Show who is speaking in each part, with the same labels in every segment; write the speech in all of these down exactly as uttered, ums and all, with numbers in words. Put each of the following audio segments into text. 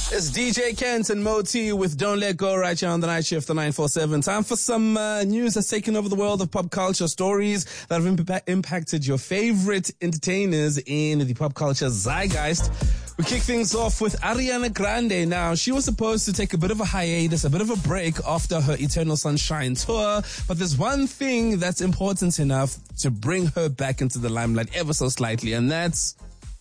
Speaker 1: It's D J Kent and Mo T with Don't Let Go right here on the night shift, the nine four seven. Time for some uh, news that's taken over the world of pop culture, stories that have imp- impacted your favorite entertainers in the pop culture zeitgeist. We kick things off with Ariana Grande. Now, she was supposed to take a bit of a hiatus, a bit of a break after her Eternal Sunshine tour, but there's one thing that's important enough to bring her back into the limelight ever so slightly, and that's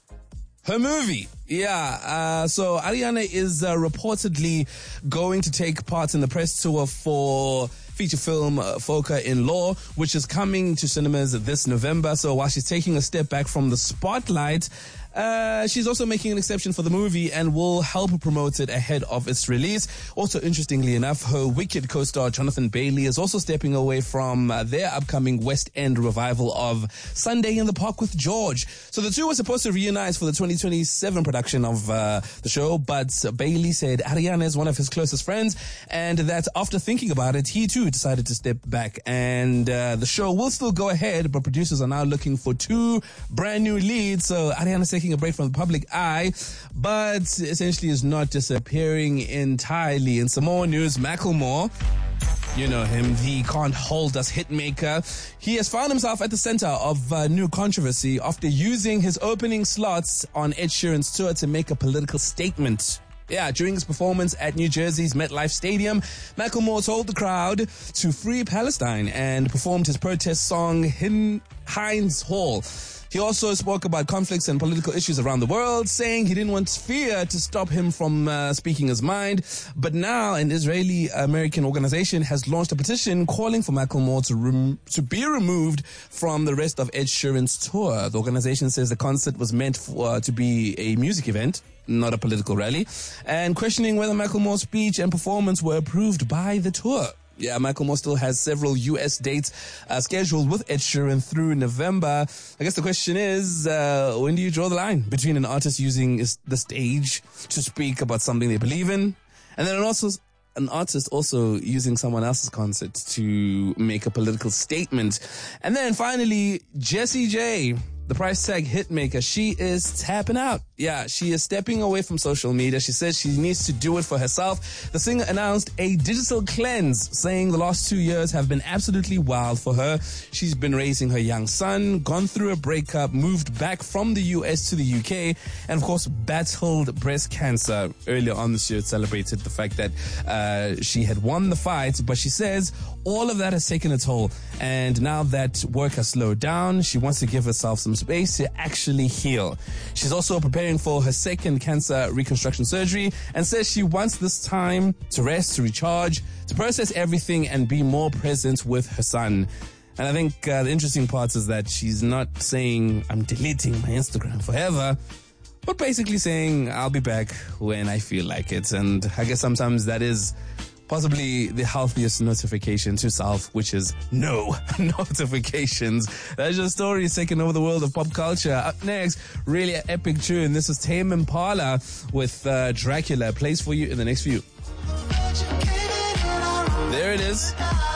Speaker 1: her movie. Yeah, uh, so Ariana is uh, reportedly going to take part in the press tour for feature film uh, Foca in Law, which is coming to cinemas this November. So while she's taking a step back from the spotlight, uh, she's also making an exception for the movie and will help promote it ahead of its release. Also, interestingly enough, her Wicked co-star Jonathan Bailey is also stepping away from uh, their upcoming West End revival of Sunday in the Park with George. So the two were supposed to reunite for the twenty twenty-seven production of uh, the show, but Bailey said Ariana is one of his closest friends, and that after thinking about it, he too decided to step back. And uh, the show will still go ahead, but producers are now looking for two brand new leads. So Ariana's taking a break from the public eye, but essentially is not disappearing entirely. In some more news, Macklemore, you know him, the Can't Hold Us hitmaker. He has found himself at the center of uh, new controversy after using his opening slots on Ed Sheeran's tour to make a political statement. Yeah, during his performance at New Jersey's MetLife Stadium, Macklemore told the crowd to free Palestine and performed his protest song in Heinz Hall. He also spoke about conflicts and political issues around the world, saying he didn't want fear to stop him from uh, speaking his mind. But now an Israeli-American organization has launched a petition calling for Macklemore to rem- to be removed from the rest of Ed Sheeran's tour. The organization says the concert was meant for, uh, to be a music event, not a political rally, and questioning whether Macklemore's speech and performance were approved by the tour. Yeah, Macklemore still has several U S dates uh, scheduled with Ed Sheeran through November. I guess the question is, uh, when do you draw the line between an artist using the stage to speak about something they believe in, and then also an artist also using someone else's concert to make a political statement? And then finally, Jessie J, the price tag hitmaker, she is tapping out. Yeah, she is stepping away from social media. She says she needs to do it for herself. The singer announced a digital cleanse, saying the last two years have been absolutely wild for her. She's been raising her young son, gone through a breakup, moved back from the U S to the U K, and of course battled breast cancer. Earlier on this year, it celebrated the fact that uh, she had won the fight, but she says all of that has taken a toll. And now that work has slowed down, she wants to give herself some space to actually heal. She's also preparing for her second cancer reconstruction surgery and says she wants this time to rest, to recharge, to process everything and be more present with her son. And I think uh, the interesting part is that she's not saying, I'm deleting my Instagram forever, but basically saying, I'll be back when I feel like it. And I guess sometimes that is possibly the healthiest notification to self, which is no notifications. That's your story taking over the world of pop culture. Up next, really an epic tune. This is Tame Impala with uh, Dracula. Plays for you in the next few. There it is.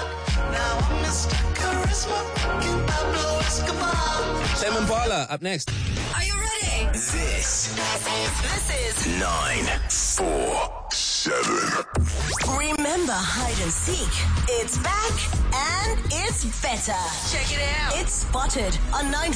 Speaker 1: Tame Impala, up next.
Speaker 2: Are you ready?
Speaker 3: This,
Speaker 2: This is
Speaker 3: nine, four, seven.
Speaker 2: Remember Hide and Seek. It's back and it's better. Check it out. It's Spotted on nine